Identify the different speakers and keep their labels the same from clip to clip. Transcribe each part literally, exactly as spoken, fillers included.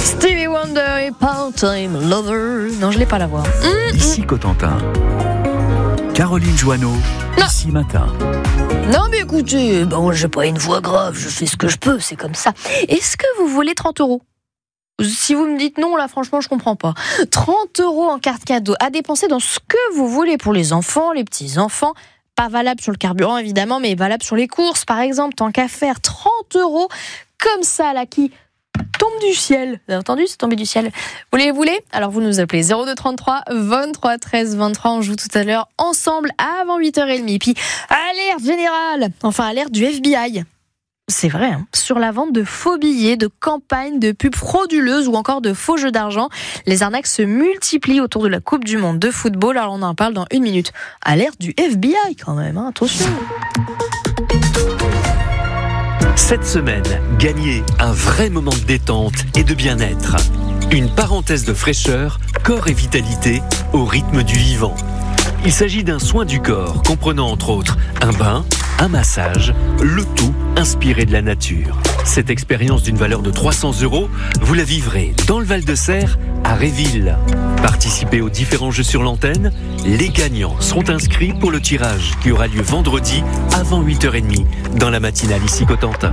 Speaker 1: Stevie Wonder et Part-Time Lover. Non, je l'ai pas la voix. Mmh,
Speaker 2: Ici Cotentin. Caroline Joanneau,
Speaker 1: Non.
Speaker 2: Ici Matin.
Speaker 1: Non mais écoutez, bon, j'ai pas une voix grave, je fais ce que je peux, c'est comme ça. Est-ce que vous voulez trente euros ? Si vous me dites non, là franchement je comprends pas. trente euros en carte cadeau à dépenser dans ce que vous voulez pour les enfants, les petits-enfants. Pas valable sur le carburant évidemment, mais valable sur les courses par exemple, tant qu'à faire. trente euros comme ça là qui tombe du ciel. Vous avez entendu, c'est tombé du ciel. Vous les voulez ? Alors vous nous appelez zéro deux trente-trois vingt-trois treize vingt-trois. On joue tout à l'heure ensemble avant huit heures trente. Puis alerte générale, enfin alerte du F B I. C'est vrai, hein, sur la vente de faux billets, de campagnes, de pubs frauduleuses ou encore de faux jeux d'argent. Les arnaques se multiplient autour de la Coupe du Monde de football. Alors on en parle dans une minute. Alerte du F B I quand même, hein, attention.
Speaker 3: Cette semaine, gagnez un vrai moment de détente et de bien-être. Une parenthèse de fraîcheur, corps et vitalité au rythme du vivant. Il s'agit d'un soin du corps comprenant entre autres un bain, un massage, le tout inspiré de la nature. Cette expérience d'une valeur de trois cents euros, vous la vivrez dans le Val-de-Serre, à Réville. Participez aux différents jeux sur l'antenne. Les gagnants seront inscrits pour le tirage qui aura lieu vendredi avant huit heures trente dans la matinale Ici Cotentin.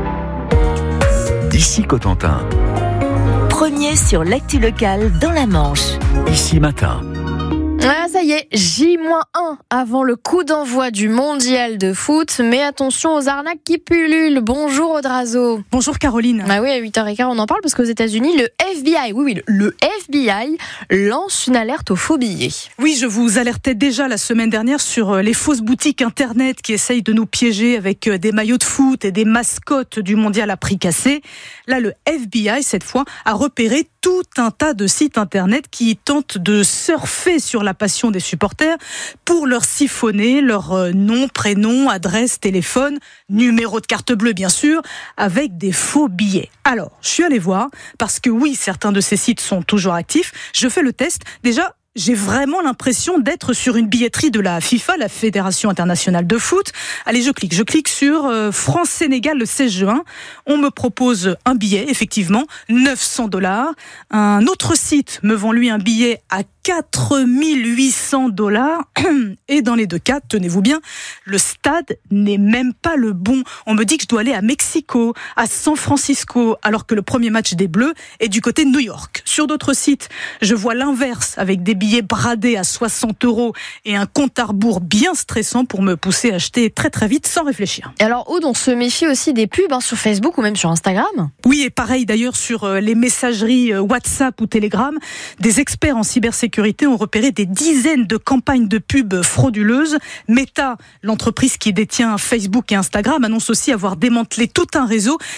Speaker 2: Ici Cotentin.
Speaker 4: Premier sur l'actu locale dans la Manche.
Speaker 2: Ici Matin.
Speaker 1: Ah, ça y est, J un avant le coup d'envoi du mondial de foot. Mais attention aux arnaques qui pullulent. Bonjour Odrazo.
Speaker 5: Bonjour Caroline.
Speaker 1: Ah oui, à huit heures quinze, on en parle parce qu'aux États-Unis, le F B I, oui, oui, le F B I lance une alerte aux faux billets.
Speaker 5: Oui, je vous alertais déjà la semaine dernière sur les fausses boutiques internet qui essayent de nous piéger avec des maillots de foot et des mascottes du mondial à prix cassé. Là, le F B I, cette fois, a repéré tout un tas de sites internet qui tentent de surfer sur la passion des supporters pour leur siphonner leur nom, prénom, adresse, téléphone, numéro de carte bleue bien sûr, avec des faux billets. Alors, je suis allée voir, parce que oui, certains de ces sites sont toujours actifs. Je fais le test. Déjà, j'ai vraiment l'impression d'être sur une billetterie de la FIFA, la Fédération internationale de foot. Allez, je clique. Je clique sur euh, France-Sénégal le seize juin. On me propose un billet, effectivement, neuf cents dollars. Un autre site me vend lui un billet à quatre mille huit cents dollars. Et dans les deux cas, tenez-vous bien, le stade n'est même pas le bon. On me dit que je dois aller à Mexico, à San Francisco, alors que le premier match des Bleus est du côté de New York. Sur d'autres sites, je vois l'inverse, avec des billets bradés à soixante euros et un compte à rebours bien stressant pour me pousser à acheter très très vite sans réfléchir.
Speaker 1: Et alors, Aude, on se méfie aussi des pubs hein, sur Facebook ou même sur Instagram ?
Speaker 5: Oui, et pareil d'ailleurs sur les messageries WhatsApp ou Telegram. Des experts en cybersécurité ont repéré des dizaines de campagnes de pubs frauduleuses. Meta, l'entreprise qui détient Facebook et Instagram, annonce aussi avoir démantelé tout un réseau